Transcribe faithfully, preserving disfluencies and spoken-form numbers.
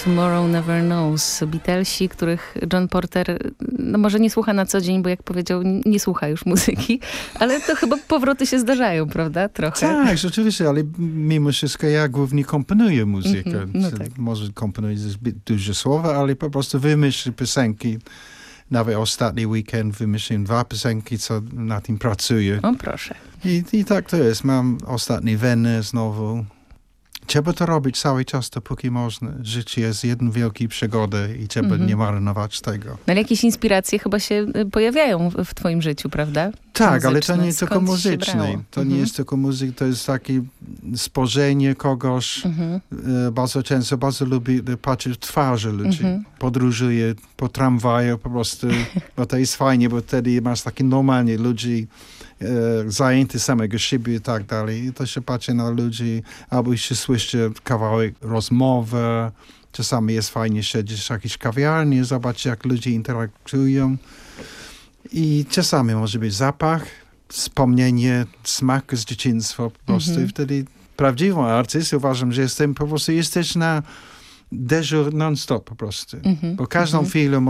Tomorrow Never Knows. Beatlesi, których John Porter no może nie słucha na co dzień, bo jak powiedział, nie słucha już muzyki, ale to chyba powroty się zdarzają, prawda? Trochę. Tak, rzeczywiście, ale mimo wszystko ja głównie komponuję muzykę. Mm-hmm, no tak. Może komponuję zbyt duże słowa, ale po prostu wymyślę piosenki. Nawet ostatni weekend wymyśliłem dwa piosenki, co na tym pracuję. O, proszę. I, I tak to jest. Mam ostatni Wenę znowu. Trzeba to robić cały czas, dopóki można. Życie jest jedną wielką przygodą i trzeba mm-hmm. nie marnować tego. No, ale jakieś inspiracje chyba się pojawiają w twoim życiu, prawda? Tak, muzyczne. ale to nie jest tylko muzyczne. To mm-hmm. nie jest tylko muzyka, to jest takie spojrzenie kogoś. Mm-hmm. Bardzo często, bardzo lubię patrzeć w twarze ludzi. Mm-hmm. Podróżuję po tramwaju po prostu, bo to jest fajnie, bo wtedy masz takie normalnie ludzi e, zajęty samego siebie i tak dalej. I to się patrzy na ludzi, albo się słyszy kawałek rozmowy. Czasami jest fajnie siedzieć w jakiejś kawiarni, zobaczyć jak ludzie interaktują. I czasami może być zapach, wspomnienie, smak z dzieciństwa po prostu. Mm-hmm. I wtedy prawdziwą artystą uważam, że jestem po prostu jesteś na dyżur non-stop po prostu. Mm-hmm. Bo każdą mm-hmm. chwilę